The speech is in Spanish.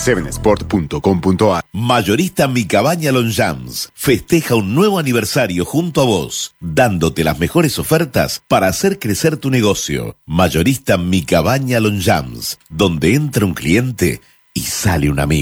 7sport.com.ar. Mayorista Mi Cabaña Longchamps festeja un nuevo aniversario junto a vos, dándote las mejores ofertas para hacer crecer tu negocio. Mayorista Mi Cabaña Longchamps, donde entra un cliente y sale un amigo.